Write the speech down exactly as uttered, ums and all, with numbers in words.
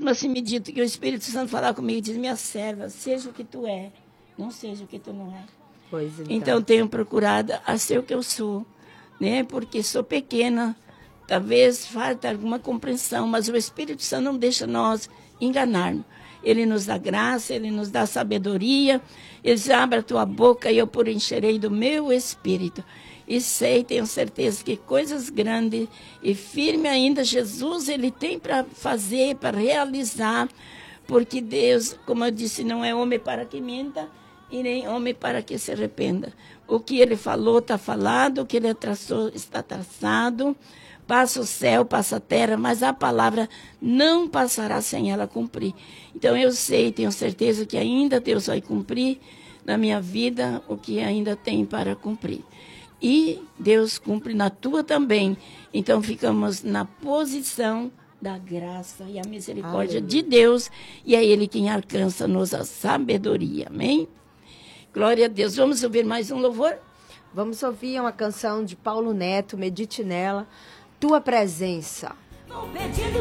mesmo assim medito que o Espírito Santo falar comigo e diz, minha serva, seja o que tu é, não seja o que tu não é. Pois então. Então, tenho procurado a ser o que eu sou, né? Porque sou pequena, talvez falta alguma compreensão, mas o Espírito Santo não deixa nós enganar-nos. Ele nos dá graça, Ele nos dá sabedoria, Ele diz, abre a tua boca e eu por encherei do meu Espírito. E sei, tenho certeza que coisas grandes e firmes ainda Jesus Ele tem para fazer, para realizar, porque Deus, como eu disse, não é homem para que minta, e nem homem para que se arrependa. O que Ele falou está falado, o que Ele traçou está traçado. Passa o céu, passa a terra, mas a palavra não passará sem ela cumprir. Então eu sei, tenho certeza que ainda Deus vai cumprir na minha vida o que ainda tem para cumprir. E Deus cumpre na tua também. Então ficamos na posição da graça e a misericórdia Aleluia. De Deus. E é Ele quem alcança-nos a sabedoria. Amém? Glória a Deus. Vamos ouvir mais um louvor? Vamos ouvir uma canção de Paulo Neto, medite nela. Tua presença.